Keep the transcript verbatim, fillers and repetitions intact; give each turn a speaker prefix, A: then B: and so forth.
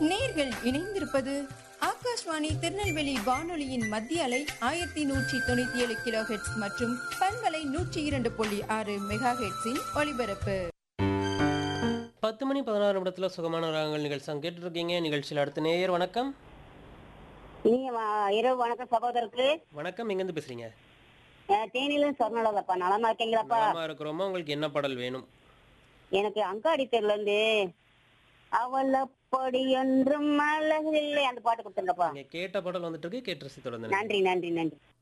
A: நேர்கள் இணைந்திருப்பது ஆகாஷ்வாணி திருநெல்வேலி வானொலியின் மத்திய அலை ஆயிரத்தி நூற்றி தொண்ணூத்தி ஏழு கிலோ ஹெர்ட்ஸ் மற்றும் பண்பலை நூற்றி இரண்டு புள்ளி ஆறு மெகா ஹெர்ட்ஸின் ஒலிபரப்பு.
B: பத்து மணி பதினாறு நிமிடத்துல சுகமான ராகங்கள் நிகழ்ச்சி கேட்டு இருக்கீங்க. நிகழ்ச்சியில் அடுத்த நேயர் வணக்கம்.
C: நீங்க வ- இரவு வணக்கம் சகோதரருக்கு.
B: வணக்கம், எங்கேருந்து பேசுறீங்க?
C: அஹ், தேனியில சொர்ணலதாப்பா, நலமா இருக்கீங்களாப்பா?
B: நலமா இருக்கிறோமா? உங்களுக்கு என்ன பாடல் வேணும்?
C: எனக்கு அங்காடி தெருல இருந்து அவள் அப்படி என்றும் அழகில்லை அந்த பாட்டு கொடுத்துருங்கப்பா.
B: நீங்க கேட்ட பாடல் வந்துட்டு இருக்கு, கேட்டு ரசி தொடர்ந்து.
C: நன்றி நன்றி நன்றி.